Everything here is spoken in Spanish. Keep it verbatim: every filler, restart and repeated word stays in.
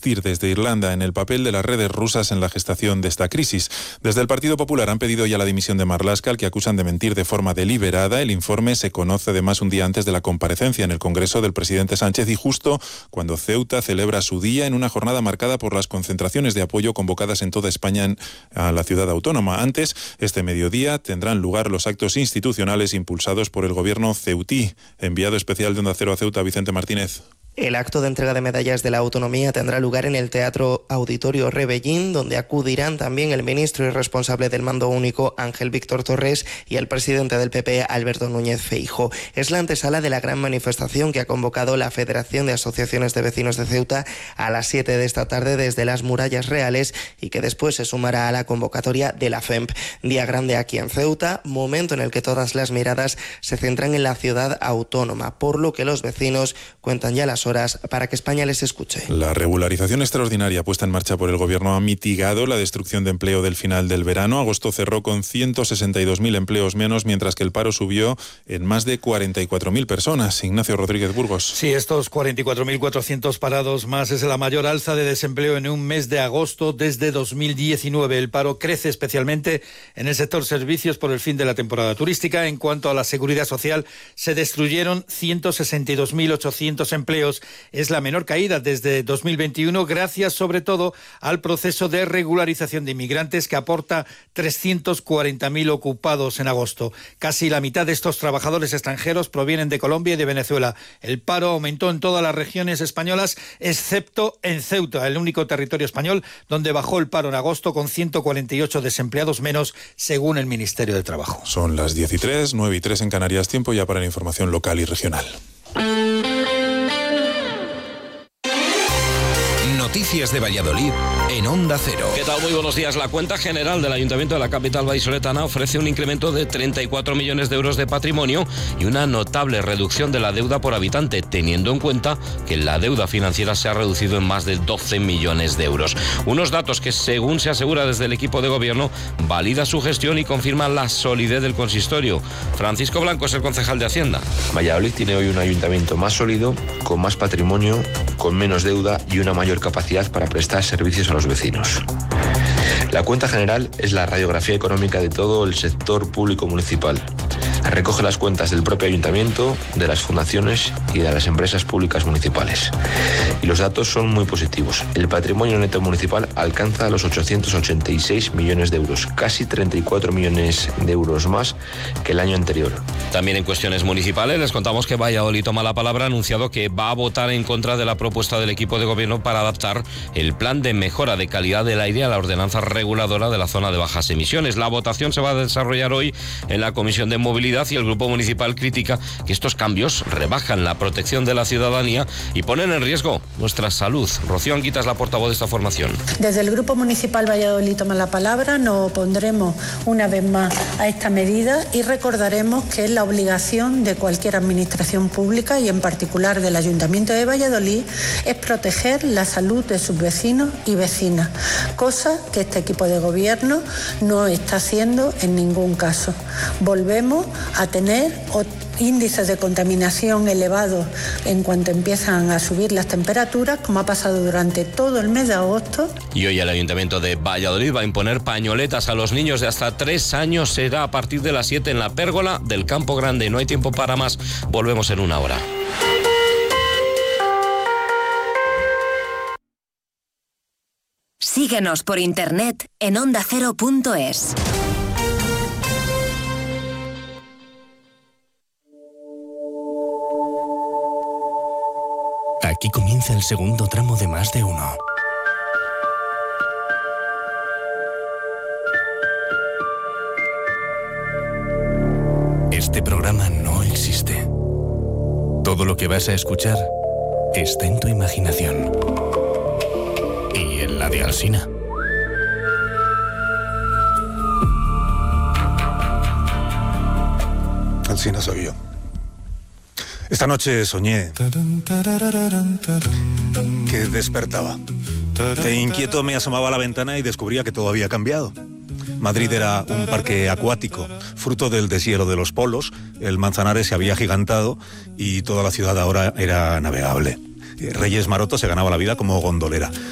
insistir desde Irlanda en el papel de las redes rusas en la gestación de esta crisis. Desde el Partido Popular han pedido ya la dimisión de Marlaska, al que acusan de mentir de forma deliberada. El informe se conoce además un día antes de la comparecencia en el Congreso del presidente Sánchez y justo cuando Ceuta celebra su día en una jornada marcada por las concentraciones de apoyo convocadas en toda España en, a la ciudad autónoma. Antes, este mediodía, tendrán lugar los actos institucionales impulsados por el gobierno ceutí. Enviado especial de Onda Cero a Ceuta, Vicente Martínez. El acto de entrega de medallas de la autonomía tendrá lugar en el Teatro Auditorio Rebellín, donde acudirán también el ministro y responsable del Mando Único, Ángel Víctor Torres, y el presidente del P P, Alberto Núñez Feijóo. Es la antesala de la gran manifestación que ha convocado la Federación de Asociaciones de Vecinos de Ceuta a las siete de esta tarde desde las Murallas Reales y que después se sumará a la convocatoria de la F E M P. Día grande aquí en Ceuta, momento en el que todas las miradas se centran en la ciudad autónoma, por lo que los vecinos cuentan ya las horas para que España les escuche. La regularización extraordinaria puesta en marcha por el Gobierno ha mitigado la destrucción de empleo del final del verano. Agosto cerró con ciento sesenta y dos mil empleos menos, mientras que el paro subió en más de cuarenta y cuatro mil personas. Ignacio Rodríguez Burgos. Sí, estos cuarenta y cuatro mil cuatrocientos parados más es la mayor alza de desempleo en un mes de agosto desde dos mil diecinueve. El paro crece especialmente en el sector servicios por el fin de la temporada turística. En cuanto a la seguridad social, se destruyeron ciento sesenta y dos mil ochocientos empleos. Es la menor caída desde dos mil veintiuno, gracias sobre todo al proceso de regularización de inmigrantes que aporta trescientos cuarenta mil ocupados en agosto. Casi la mitad de estos trabajadores extranjeros provienen de Colombia y de Venezuela. El paro aumentó en todas las regiones españolas, excepto en Ceuta, el único territorio español donde bajó el paro en agosto con ciento cuarenta y ocho desempleados menos, según el Ministerio de Trabajo. Son las diez y tres, nueve y tres en Canarias, tiempo ya para la información local y regional. Noticias de Valladolid en Onda Cero. ¿Qué tal? Muy buenos días. La cuenta general del Ayuntamiento de la capital vallisoletana ofrece un incremento de treinta y cuatro millones de euros de patrimonio y una notable reducción de la deuda por habitante, teniendo en cuenta que la deuda financiera se ha reducido en más de doce millones de euros. Unos datos que, según se asegura desde el equipo de gobierno, valida su gestión y confirma la solidez del consistorio. Francisco Blanco es el concejal de Hacienda. Valladolid tiene hoy un ayuntamiento más sólido, con más patrimonio, con menos deuda y una mayor capacidad para prestar servicios a los vecinos. La cuenta general es la radiografía económica de todo el sector público municipal. Recoge las cuentas del propio ayuntamiento, de las fundaciones y de las empresas públicas municipales. Y los datos son muy positivos. El patrimonio neto municipal alcanza los ochocientos ochenta y seis millones de euros, casi treinta y cuatro millones de euros más que el año anterior. También en cuestiones municipales les contamos que Valladolid toma la palabra, ha anunciado que va a votar en contra de la propuesta del equipo de gobierno para adaptar el plan de mejora de calidad del aire a la ordenanza reguladora de la zona de bajas emisiones. La votación se va a desarrollar hoy en la Comisión de Movilidad y el Grupo Municipal critica que estos cambios rebajan la protección de la ciudadanía y ponen en riesgo nuestra salud. Rocío Anguita es la portavoz de esta formación. Desde el Grupo Municipal Valladolid toma la palabra, nos opondremos una vez más a esta medida y recordaremos que es la obligación de cualquier administración pública y en particular del Ayuntamiento de Valladolid es proteger la salud de sus vecinos y vecinas, cosa que este equipo de gobierno no está haciendo en ningún caso. Volvemos a tener índices de contaminación elevados en cuanto empiezan a subir las temperaturas, como ha pasado durante todo el mes de agosto. Y hoy el Ayuntamiento de Valladolid va a imponer pañoletas a los niños de hasta tres años. Será a partir de las siete en la pérgola del Campo Grande. No hay tiempo para más. Volvemos en una hora. Síguenos por internet en onda cero punto es. Aquí comienza el segundo tramo de Más de Uno. Este programa no existe. Todo lo que vas a escuchar está en tu imaginación. Y en la de Alsina. Alsina soy yo. Esta noche soñé que despertaba. De inquieto me asomaba a la ventana y descubría que todo había cambiado. Madrid era un parque acuático, fruto del deshielo de los polos, el Manzanares se había agigantado y toda la ciudad ahora era navegable. Reyes Maroto se ganaba la vida como gondolera.